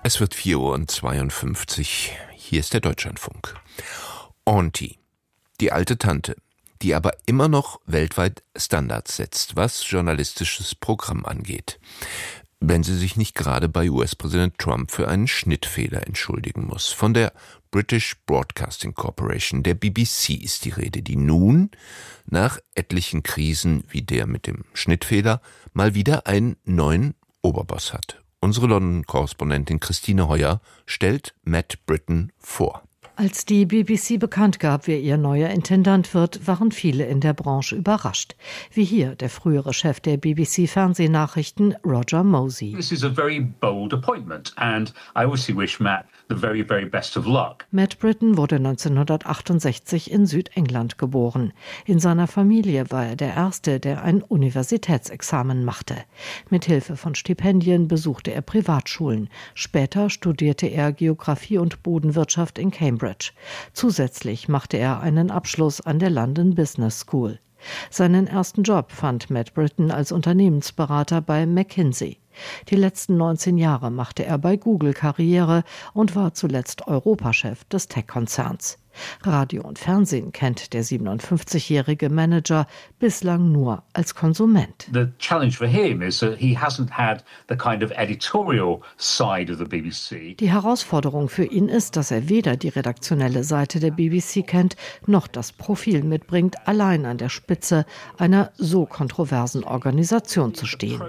Es wird 4:52 Uhr. Hier ist der Deutschlandfunk. Auntie, die alte Tante, die aber immer noch weltweit Standards setzt, was journalistisches Programm angeht. Wenn sie sich nicht gerade bei US-Präsident Trump für einen Schnittfehler entschuldigen muss. Von der British Broadcasting Corporation, der BBC, ist die Rede, die nun, nach etlichen Krisen wie der mit dem Schnittfehler, mal wieder einen neuen Oberboss hat. Unsere London-Korrespondentin Christine Heuer stellt Matt Britton vor. Als die BBC bekannt gab, wer ihr neuer Intendant wird, waren viele in der Branche überrascht. Wie hier der frühere Chef der BBC-Fernsehnachrichten, Roger Mosey. This is a very bold appointment and I obviously wish Matt the very, very best of luck. Matt Britton wurde 1968 in Südengland geboren. In seiner Familie war er der Erste, der ein Universitätsexamen machte. Mit Hilfe von Stipendien besuchte er Privatschulen. Später studierte er Geographie und Bodenwirtschaft in Cambridge. Zusätzlich machte er einen Abschluss an der London Business School. Seinen ersten Job fand Matt Britton als Unternehmensberater bei McKinsey. Die letzten 19 Jahre machte er bei Google Karriere und war zuletzt Europachef des Tech-Konzerns. Radio und Fernsehen kennt der 57-jährige Manager bislang nur als Konsument. The challenge for him is that he hasn't had the kind of editorial side of the BBC. Die Herausforderung für ihn ist, dass er weder die redaktionelle Seite der BBC kennt, noch das Profil mitbringt, allein an der Spitze einer so kontroversen Organisation zu stehen.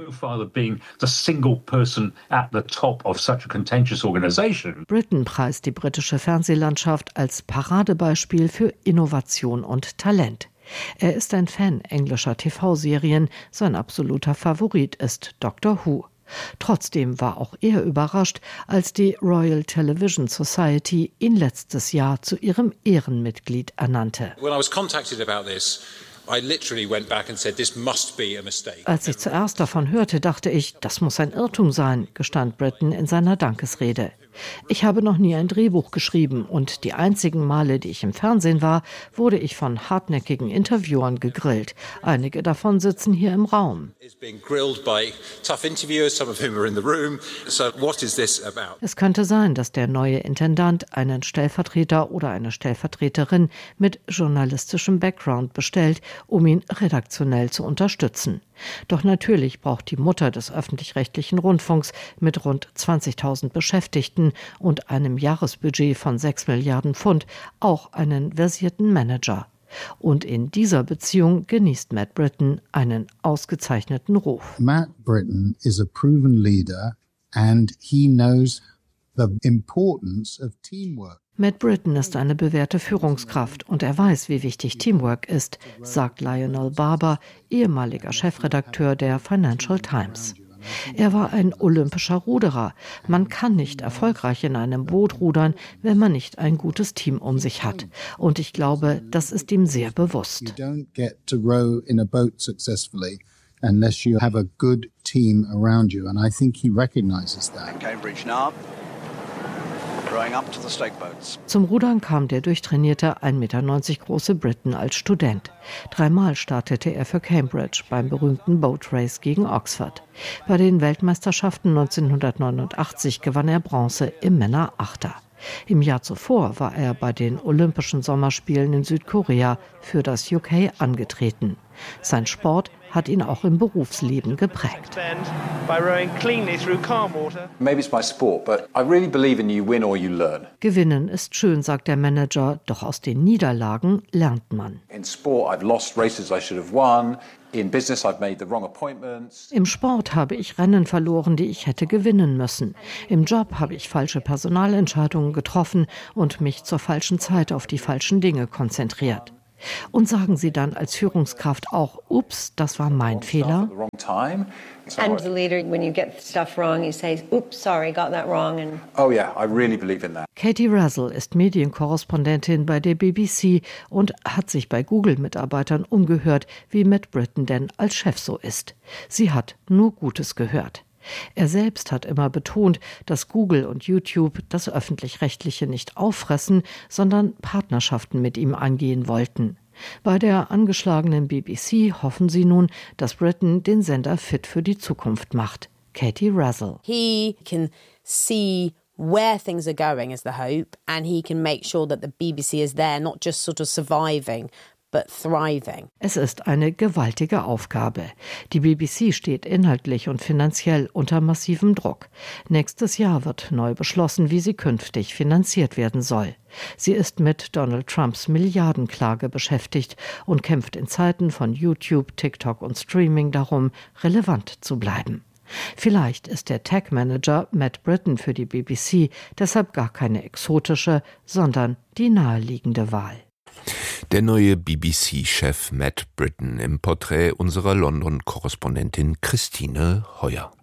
Britton preist die britische Fernsehlandschaft als Paradebeispiel für Innovation und Talent. Er ist ein Fan englischer TV-Serien, sein absoluter Favorit ist Doctor Who. Trotzdem war auch er überrascht, als die Royal Television Society ihn letztes Jahr zu ihrem Ehrenmitglied ernannte. Als ich zuerst davon hörte, dachte ich, das muss ein Irrtum sein, gestand Britton in seiner Dankesrede. Ich habe noch nie ein Drehbuch geschrieben und die einzigen Male, die ich im Fernsehen war, wurde ich von hartnäckigen Interviewern gegrillt. Einige davon sitzen hier im Raum. Es könnte sein, dass der neue Intendant einen Stellvertreter oder eine Stellvertreterin mit journalistischem Background bestellt, um ihn redaktionell zu unterstützen. Doch natürlich braucht die Mutter des öffentlich-rechtlichen Rundfunks mit rund 20.000 Beschäftigten und einem Jahresbudget von 6 Milliarden Pfund auch einen versierten Manager. Und in dieser Beziehung genießt Matt Britton einen ausgezeichneten Ruf. Matt Britton is a proven leader and he knows the importance of teamwork. Matt Britton ist eine bewährte Führungskraft und er weiß, wie wichtig Teamwork ist, sagt Lionel Barber, ehemaliger Chefredakteur der Financial Times. Er war ein olympischer Ruderer. Man kann nicht erfolgreich in einem Boot rudern, wenn man nicht ein gutes Team um sich hat. Und ich glaube, das ist ihm sehr bewusst. You don't get to row in a boat successfully unless you have a good team around you. And I think he recognizes that. Cambridge now. Zum Rudern kam der durchtrainierte 1,90 Meter große Britton als Student. 3-mal startete er für Cambridge beim berühmten Boat Race gegen Oxford. Bei den Weltmeisterschaften 1989 gewann er Bronze im Männer-Achter. Im Jahr zuvor war er bei den Olympischen Sommerspielen in Südkorea für das UK angetreten. Sein Sport hat ihn auch im Berufsleben geprägt. Gewinnen ist schön, sagt der Manager, doch aus den Niederlagen lernt man. Im Sport habe ich Rennen verloren, die ich hätte gewinnen müssen. Im Job habe ich falsche Personalentscheidungen getroffen und mich zur falschen Zeit auf die falschen Dinge konzentriert. Und sagen Sie dann als Führungskraft auch, ups, das war mein Fehler? And the leader, when you get stuff wrong, you say, oops, sorry, got that wrong. And Oh yeah, I really believe in that. Katie Russell ist Medienkorrespondentin bei der BBC und hat sich bei Google-Mitarbeitern umgehört, wie Matt Britton denn als Chef so ist. Sie hat nur Gutes gehört. Er selbst hat immer betont, dass Google und YouTube das Öffentlich-Rechtliche nicht auffressen, sondern Partnerschaften mit ihm eingehen wollten. Bei der angeschlagenen BBC hoffen sie nun, dass Britton den Sender fit für die Zukunft macht. Katie Russell. He can see where things are going is the hope, and he can make sure that the BBC is there, not just sort of surviving, but thriving. Es ist eine gewaltige Aufgabe. Die BBC steht inhaltlich und finanziell unter massivem Druck. Nächstes Jahr wird neu beschlossen, wie sie künftig finanziert werden soll. Sie ist mit Donald Trumps Milliardenklage beschäftigt und kämpft in Zeiten von YouTube, TikTok und Streaming darum, relevant zu bleiben. Vielleicht ist der Tech-Manager Matt Britton für die BBC deshalb gar keine exotische, sondern die naheliegende Wahl. Der neue BBC-Chef Matt Britton im Porträt unserer London-Korrespondentin Christine Heuer.